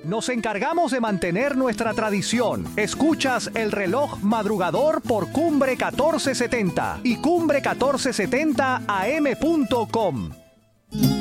Nos encargamos de mantener nuestra tradición. Escuchas el reloj madrugador por Cumbre 1470 y Cumbre 1470am.com.